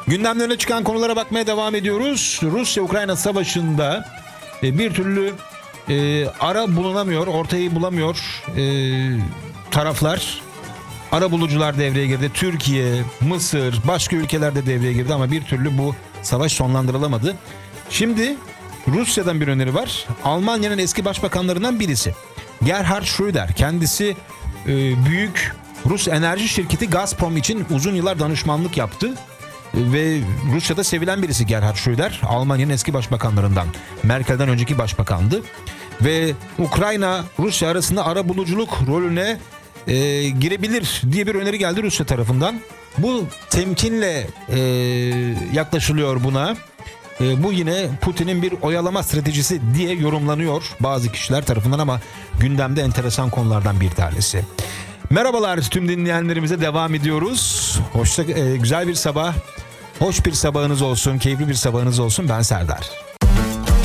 Gündemde öne çıkan konulara bakmaya devam ediyoruz. Rusya-Ukrayna savaşında bir türlü ara bulunamıyor, ortayı bulamıyor taraflar. Ara bulucular devreye girdi. Türkiye, Mısır, başka ülkeler de devreye girdi ama bir türlü bu savaş sonlandırılamadı. Şimdi Rusya'dan bir öneri var. Almanya'nın eski başbakanlarından birisi. Gerhard Schröder. Kendisi büyük Rus enerji şirketi Gazprom için uzun yıllar danışmanlık yaptı. Ve Rusya'da sevilen birisi Gerhard Schröder. Almanya'nın eski başbakanlarından. Merkel'den önceki başbakandı. Ve Ukrayna-Rusya arasında arabuluculuk rolüne girebilir diye bir öneri geldi Rusya tarafından. Bu temkinle yaklaşılıyor buna. Bu yine Putin'in bir oyalama stratejisi diye yorumlanıyor bazı kişiler tarafından ama gündemde enteresan konulardan bir tanesi. Merhabalar tüm dinleyenlerimize, devam ediyoruz. Güzel bir sabah, hoş bir sabahınız olsun, keyifli bir sabahınız olsun. Ben Serdar.